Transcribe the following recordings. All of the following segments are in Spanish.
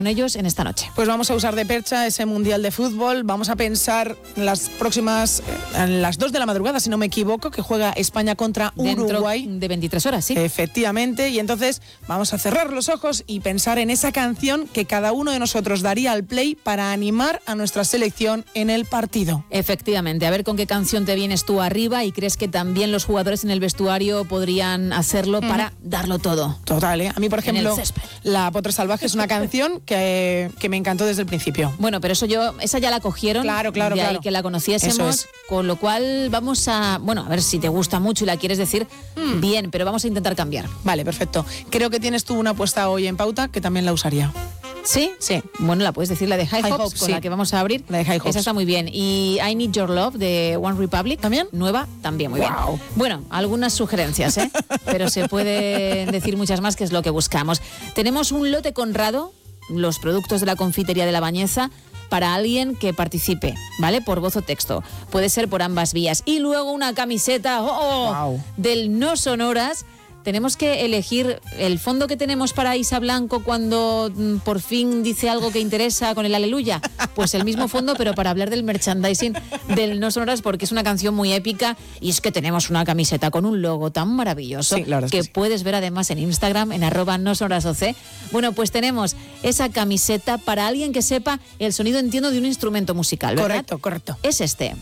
ellos en esta noche. Pues vamos a usar de percha ese Mundial de Fútbol. Vamos a pensar en las próximas, en las 2 de la madrugada, si no me equivoco, que juega España contra Uruguay. Dentro de 23 horas, sí. Efectivamente, y entonces vamos a cerrar los ojos y pensar en esa canción que cada uno de nosotros daría al play para animar a nuestra selección en el partido. Efectivamente, a ver con qué canción te vienes tú arriba y crees que también los jugadores en el vestuario podrían hacerlo para darlo todo. Total, ¿eh? A mí, por ejemplo, La Potra Salvaje es una canción que me encantó desde el principio. Bueno, pero esa ya la cogieron. Claro. De ahí que la conociésemos. Eso es. Con lo cual vamos a ver si te gusta mucho y la quieres decir bien, pero vamos a intentar cambiar. Vale, perfecto. Creo que tienes tú una puesta hoy en pauta que también la usaría. ¿Sí? Sí. Bueno, la puedes decir, la de High Hopes, con sí. la que vamos a abrir. La de High Hopes. Esa está muy bien. Y I Need Your Love de One Republic. ¿También? Nueva, también, muy Wow. bien. Bueno, algunas sugerencias, ¿eh? Pero se pueden decir muchas más, que es lo que buscamos. Tenemos un lote Conrado, los productos de la confitería de La Bañeza, para alguien que participe, ¿vale? Por voz o texto. Puede ser por ambas vías. Y luego una camiseta Wow. del No Sonoras. Tenemos que elegir el fondo que tenemos para Isa Blanco cuando por fin dice algo que interesa con el Aleluya. Pues el mismo fondo, pero para hablar del merchandising del No Sonoras, porque es una canción muy épica y es que tenemos una camiseta con un logo tan maravilloso, sí, claro, que sí. Puedes ver además en Instagram, en @nosonorasoc. Bueno, pues tenemos esa camiseta para alguien que sepa el sonido, entiendo, de un instrumento musical, ¿verdad? Correcto. Es este.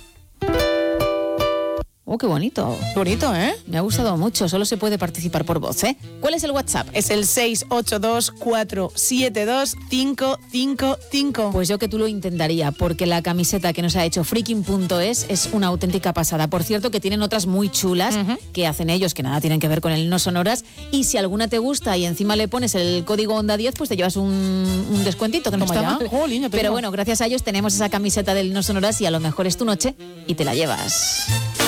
Oh, qué bonito. Bonito, ¿eh? Me ha gustado mucho, solo se puede participar por voz, ¿eh? ¿Cuál es el WhatsApp? Es el 682-472-555. Pues yo que tú lo intentaría, porque la camiseta que nos ha hecho freaking.es es una auténtica pasada. Por cierto, que tienen otras muy chulas que hacen ellos, que nada tienen que ver con el No Sonoras. Y si alguna te gusta y encima le pones el código Onda 10, pues te llevas un descuentito, que no está mal. Jolín, pero bueno, gracias a ellos tenemos esa camiseta del No Sonoras y a lo mejor es tu noche y te la llevas.